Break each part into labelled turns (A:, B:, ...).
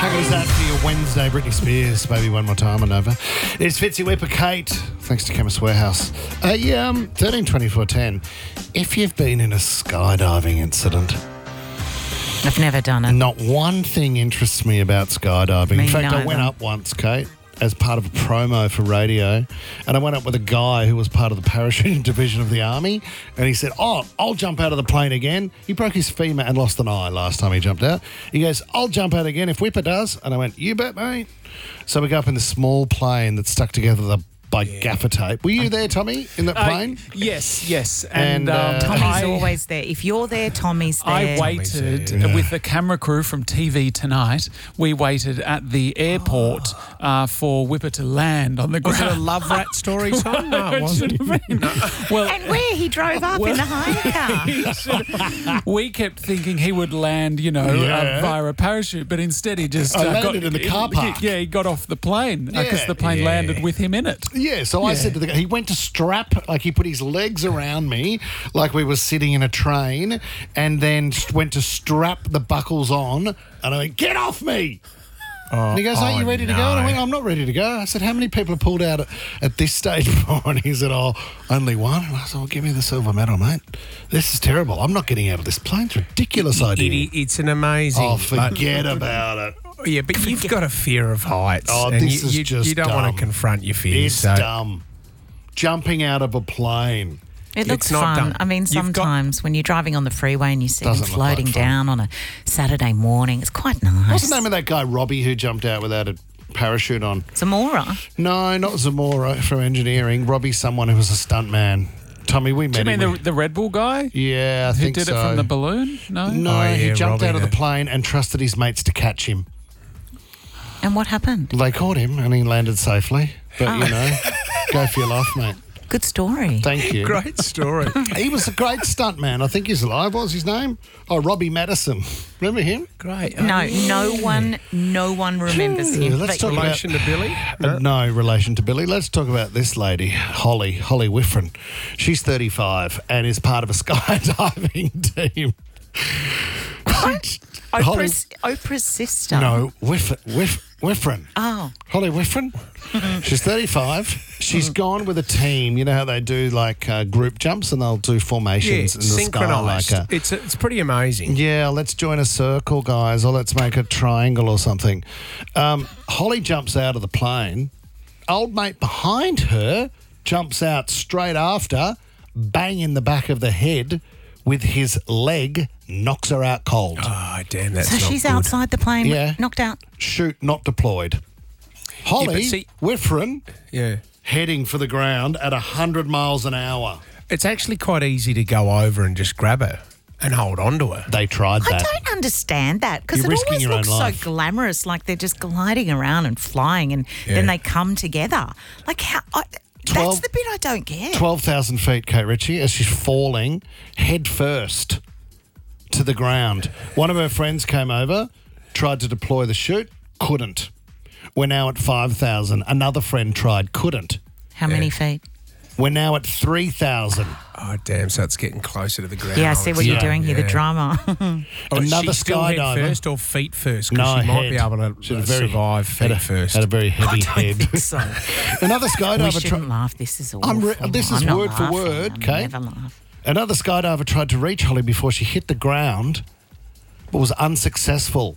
A: How good is that for your Wednesday? Britney Spears, baby, one more time and over. It's Fitzy Whipper Kate, thanks to Chemist Warehouse. 13 24 10. If you've been in a skydiving incident,
B: I've never done it.
A: not one thing interests me about skydiving.
B: Me
A: In fact, I
B: neither.
A: went up once, Kate, as part of a promo for radio, and I went up with a guy who was part of the parachuting division of the army, and he said, I'll jump out of the plane again. He broke his femur and lost an eye last time he jumped out. He goes, I'll jump out again if Whipper does. And I went, you bet, mate. So we go up in the small plane that's stuck together by gaffer tape. Were you there, Tommy, in that plane?
C: Yes.
A: And,
B: Tommy's always there. If you're there, Tommy's there.
C: I waited with the camera crew from TV Tonight. We waited at the airport for Whipper to land on the
D: Was
C: ground.
D: it a love rat story, Tom? No, it wasn't.
C: Well,
B: And where he drove up in the high car.
C: we kept thinking he would land,
A: Yeah.
C: via a parachute, but instead he just
A: landed in the car park.
C: Yeah, he got off the plane because
A: Yeah.
C: the plane landed with him in it.
A: Yeah, so I said to the guy, he went to strap, like he put his legs around me, like we were sitting in a train, and then went to strap the buckles on, and I went, get off me! And he goes, are you ready to go? And I went, I'm not ready to go. I said, how many people have pulled out at this stage before? And he said, only one. And I said, well, give me the silver medal, mate. This is terrible. I'm not getting out of this plane. It's a ridiculous idea.
D: It's an amazing...
A: Oh, forget about it.
D: Yeah, but you've got a fear of heights.
A: Oh,
D: and
A: this is
D: you
A: just
D: don't want
A: dumb.
D: to confront your fears.
A: It's
D: so.
A: dumb. Jumping out of a plane.
B: It looks
D: It's not
B: fun.
D: done.
B: I mean,
D: You've got-
B: sometimes when you're driving on the freeway and you see him
A: Doesn't look like
B: floating
A: fun.
B: down on a Saturday morning, it's quite nice.
A: What's the name of that guy, Robbie, who jumped out without a parachute on?
B: Zamora.
A: No, not Zamora from engineering. Robbie's someone who was a stuntman. Tommy, we
C: Do you
A: met
C: mean
A: him.
C: the Red Bull guy?
A: Yeah, I
C: Who
A: think
C: did
A: so.
C: it from the balloon? No?
A: No,
D: Oh,
A: he
D: yeah,
A: jumped
D: Robbie
A: out of the
D: there.
A: plane and trusted his mates to catch him.
B: And what happened?
A: They caught him and he landed safely. But, go for your life, mate.
B: Good story.
A: Thank you.
D: Great story.
A: He was a great stuntman. I think he's alive. What was his name? Oh, Robbie Madison. Remember him?
D: Great.
B: No one remembers him.
A: Let's
B: but
A: talk about-
D: Relation to Billy?
A: No relation to Billy. Let's talk about this lady, Holly Whiffrin. She's 35 and is part of a skydiving team. Holly-
B: Oprah's sister.
A: No, Whiffrin.
B: Oh.
A: Holly Whiffrin. She's 35. She's gone with a team. You know how they do like group jumps and they'll do
D: Yeah,
A: formations in the sky
D: synchronised.
A: like a...
D: It's pretty amazing.
A: Yeah, let's join a circle, guys, or let's make a triangle or something. Holly jumps out of the plane. Old mate behind her jumps out straight after, bang in the back of the head with his leg, knocks her out cold.
D: Oh, damn, that's
B: So
D: not
B: she's
D: good.
B: outside the plane,
A: Yeah.
B: knocked out.
A: Shoot not deployed. Holly
D: see-
A: Whiffrin
D: Yeah.
A: heading for the ground at 100 miles an hour.
D: It's actually quite easy to go over and just grab her and hold on to her.
A: They tried
B: I
A: that.
B: don't understand that because
A: You're
B: it
A: risking
B: always
A: your own
B: looks so
A: life.
B: glamorous, like they're just gliding around and flying, and then they come together. Like how? That's the bit I don't get.
A: 12,000 feet, Kate Ritchie, as she's falling head first to the ground. One of her friends came over, tried to deploy the chute, couldn't. We're now at 5,000. Another friend tried, couldn't.
B: How many feet?
A: We're now at 3,000.
D: Oh, damn, so it's getting closer to the ground.
B: Yeah, I see what you're doing here. The drama.
D: Oh, is
A: Another
D: she still head
A: skydiver.
D: first or feet first?
A: No,
D: Because she might
A: head.
D: be able
A: She
D: to
A: had a very-
D: survive feet first.
A: Had a very heavy head.
B: so
A: Another
B: we
A: skysdiver
B: shouldn't laugh. This is awful.
A: this is
B: I'm not
A: word for
B: laughing.
A: word,
B: I'm
A: Kate.
B: Never laugh.
A: Another skydiver tried to reach Holly before she hit the ground, but was unsuccessful.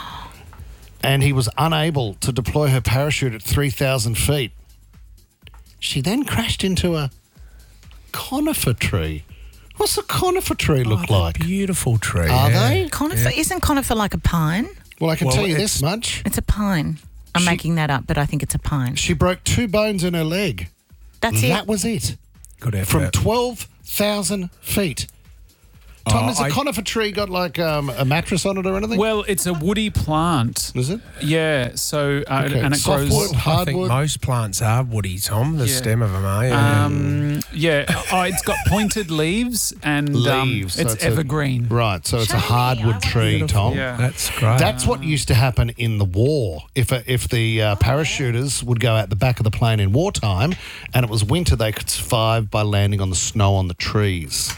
A: And he was unable to deploy her parachute at 3,000 feet. She then crashed into a conifer tree. What's a conifer tree look like?
D: Beautiful tree.
A: Are
D: yeah.
A: they?
B: Conifer isn't conifer like a pine?
A: Well, I can
D: Well,
A: tell you
D: it's-
A: this much.
B: It's a pine. I'm making that up, but I think it's a pine.
A: She broke 2 bones in her leg.
B: That's
A: That
B: it.
A: was it.
D: Good effort.
A: From 12,000 feet. Tom, has a
D: I-
A: conifer tree got like a mattress on it or anything?
C: Well, it's a woody plant.
A: Is it?
C: Yeah, so
A: Okay.
C: and it
A: Softwood,
C: grows.
D: I think
A: hardwood.
D: most plants are woody, Tom. The
C: Yeah.
D: stem of them are. Yeah.
C: It's got pointed leaves and
A: Leaves. so
C: it's
A: a-
C: evergreen.
A: right, so it's a
B: Show me,
A: hardwood
B: I
A: tree,
B: wanna-
A: Tom.
C: Yeah.
D: That's great.
A: That's what used to happen in the war. If the parachuters would go out the back of the plane in wartime and it was winter, they could survive by landing on the snow on the trees.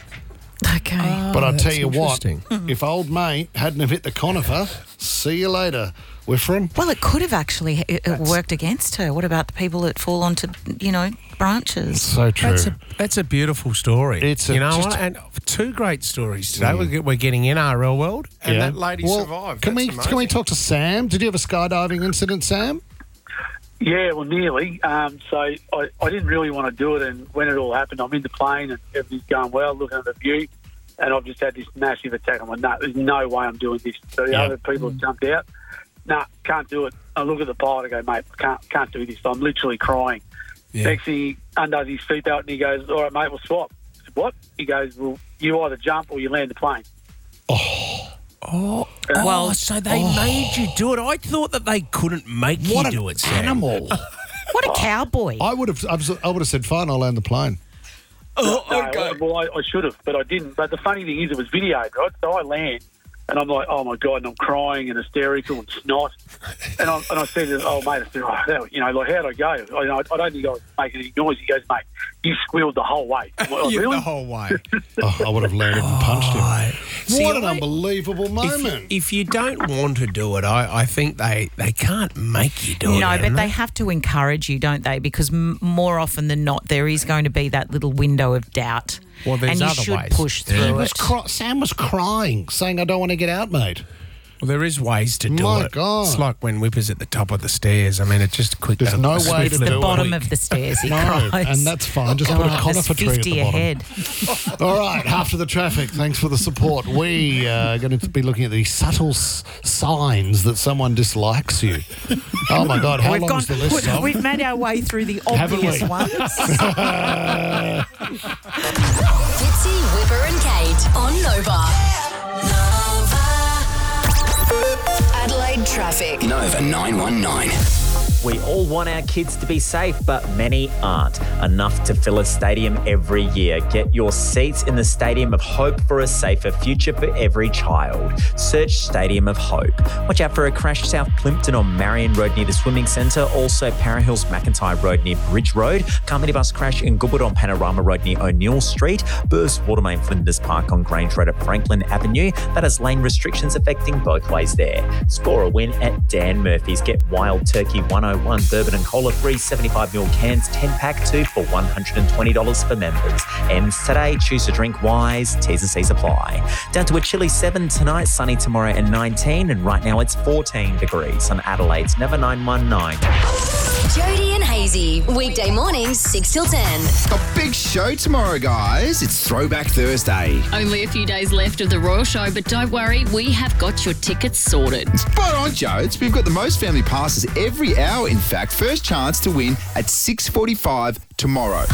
B: Okay.
A: But I'll tell
D: that's
A: you what,
D: interesting.
A: if old mate hadn't have hit the conifer, see you later. Whiffering.
B: Well, it could have actually worked against her. What about the people that fall onto, branches?
A: So true.
D: That's a beautiful story.
A: It's
D: and two great stories today. We're getting NRL world, and that lady survived.
A: Can we talk to Sam? Did you have a skydiving incident, Sam?
E: Yeah, well, nearly. So I didn't really want to do it, and when it all happened, I'm in the plane and everything's going well, looking at the view, and I've just had this massive attack. I'm like, no, there's no way I'm doing this. So the other people have jumped out. No, can't do it. I look at the pilot, I go, mate, can't do this. I'm literally crying. Yeah. Next thing, he undoes his seatbelt and he goes, all right, mate, we'll swap. I said, what? He goes, well, you either jump or you land the plane.
D: So they made you do it. I thought that they couldn't make you do it, Sam.
A: Animal.
B: What a cowboy.
A: I would have said, fine, I'll land the plane.
E: Okay. Well, I should have, but I didn't. But the funny thing is, it was videoed, right? So I land, and I'm like, oh my God, and I'm crying and hysterical and snot. And I said to the old mate, how'd I go? I don't think I was making any noise. He goes, mate, you squealed the whole way. I'm like, really?
D: The whole way.
A: I would have landed and punched him. What an unbelievable moment.
D: If you don't want to do it, I think they can't make you do it.
B: No, but they have to encourage you, don't they? Because more often than not, there is going to be that little window of doubt.
D: Well, there's
B: and you
D: other
B: should
D: ways.
B: push through it.
A: Sam was crying, saying, I don't want to get out, mate.
D: Well, there is ways to do it.
A: My God.
D: It's like when Whipper's at the top of the stairs. I mean, it's just quick.
A: There's no way to do it.
B: The bottom of the stairs, he cries.
A: And that's fine. Just put a conifer tree at the bottom.
B: ahead.
A: All right, after the traffic, thanks for the support. We are going to be looking at the subtle signs that someone dislikes you. Oh, my God, how long is the list, Tom?
B: We've made our way through the obvious ones.
F: Fitzy, Whipper and Kate on Nova. Adelaide traffic.
G: Nova 919.
H: We all want our kids to be safe, but many aren't. Enough to fill a stadium every year. Get your seats in the Stadium of Hope for a safer future for every child. Search Stadium of Hope. Watch out for a crash South Plympton on Marion Road near the Swimming Centre. Also Para Hills McIntyre Road near Bridge Road. Car minibus crash in Goodwood on Panorama Road near O'Neill Street. Burst water main Flinders Park on Grange Road at Franklin Avenue. That has lane restrictions affecting both ways there. Score a win at Dan Murphy's. Get Wild Turkey 101 bourbon and cola free 75ml cans 10-pack 2 for $120 for members. Ends today. Choose to drink wise. T's and C's apply. Down to a chilly 7 tonight, sunny tomorrow and 19, and right now it's 14 degrees on Adelaide's Nova 919.
F: Jody and Hazy, weekday mornings 6 till 10.
G: A big show tomorrow, guys. It's Throwback Thursday.
I: Only a few days left of the Royal Show, but don't worry, we have got your tickets sorted.
G: Spot on, Jodes. We've got the most family passes every hour, in fact. First chance to win at 6:45 tomorrow.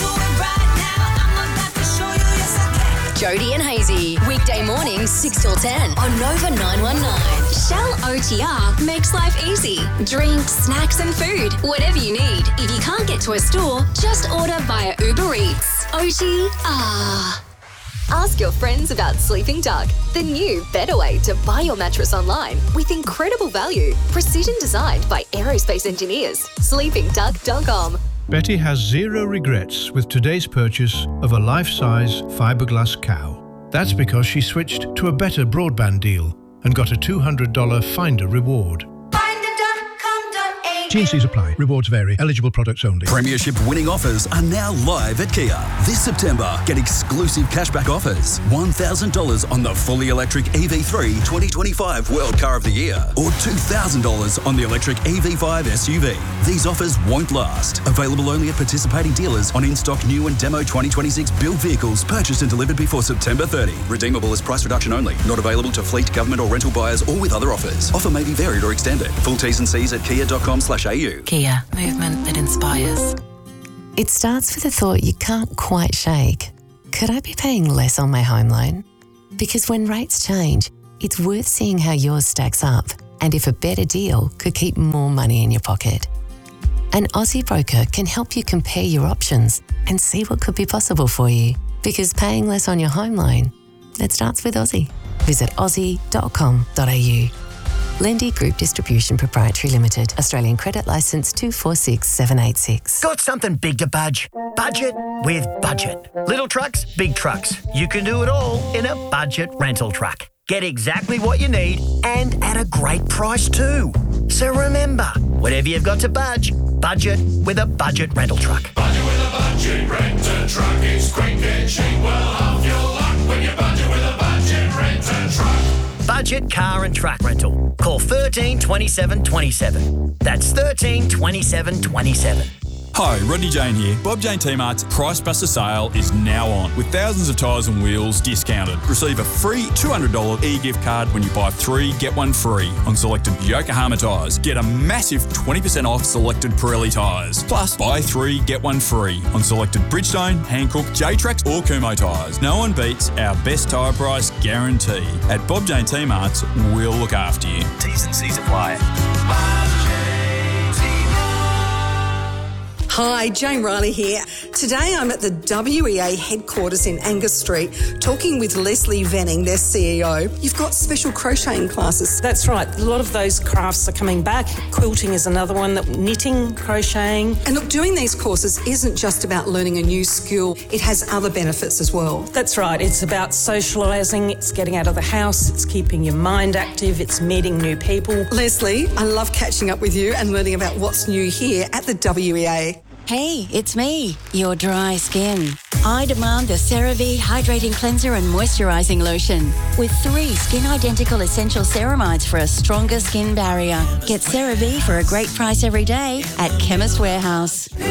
F: Jody and Hazy, weekday mornings 6 till 10 on Nova 919. Shell OTR makes life easy. Drinks, snacks and food, whatever you need. If you can't get to a store, just order via Uber Eats. OTR. Ask your friends about Sleeping Duck, the new, better way to buy your mattress online with incredible value. Precision designed by aerospace engineers. SleepingDuck.com.
J: Betty has zero regrets with today's purchase of a life-size fiberglass cow. That's because she switched to a better broadband deal and got a $200 Finder reward. T&Cs apply. Rewards vary. Eligible products only.
K: Premiership winning offers are now live at Kia. This September, get exclusive cashback offers. $1,000 on the fully electric EV3 2025 World Car of the Year, or $2,000 on the electric EV5 SUV. These offers won't last. Available only at participating dealers on in-stock new and demo 2026 build vehicles purchased and delivered before September 30. Redeemable as price reduction only. Not available to fleet, government or rental buyers or with other offers. Offer may be varied or extended. Full T's and C's at kia.com/au.
L: Kia, movement that inspires. It starts with a thought you can't quite shake. Could I be paying less on my home loan? Because when rates change, it's worth seeing how yours stacks up and if a better deal could keep more money in your pocket. An Aussie broker can help you compare your options and see what could be possible for you. Because paying less on your home loan, it starts with Aussie. Visit aussie.com.au. Lendy Group Distribution Proprietary Limited. Australian Credit Licence 246786.
M: Got something big to budge? Budget with Budget. Little trucks, big trucks. You can do it all in a budget rental truck. Get exactly what you need and at a great price too. So remember, whatever you've got to budget with a budget rental truck.
N: Budget with a budget renter truck. It's quick and cheap. Well, have your luck when you budget with a budget renter truck.
M: Budget car and truck rental. Call 13 27 27. That's 13 27 27.
O: Hi, Rodney Jane here. Bob Jane T-Mart's Price Buster sale is now on with thousands of tyres and wheels discounted. Receive a free $200 e-gift card when you buy 3, get 1 free on selected Yokohama tyres. Get a massive 20% off selected Pirelli tyres. Plus, buy 3, get 1 free on selected Bridgestone, Hankook, J-Trax or Kumho tyres. No one beats our best tyre price guarantee. At Bob Jane T-Mart's, we'll look after you.
K: T's and C's apply.
P: Hi, Jane Riley here. Today I'm at the WEA headquarters in Angus Street talking with Leslie Venning, their CEO. You've got special crocheting classes.
Q: That's right. A lot of those crafts are coming back. Quilting is another one, knitting, crocheting.
P: And look, doing these courses isn't just about learning a new skill. It has other benefits as well.
Q: That's right. It's about socialising, it's getting out of the house, it's keeping your mind active, it's meeting new people.
P: Leslie, I love catching up with you and learning about what's new here at the WEA.
R: Hey, it's me, your dry skin. I demand the CeraVe Hydrating Cleanser and Moisturising Lotion with 3 skin-identical essential ceramides for a stronger skin barrier. Get CeraVe for a great price every day at Chemist Warehouse.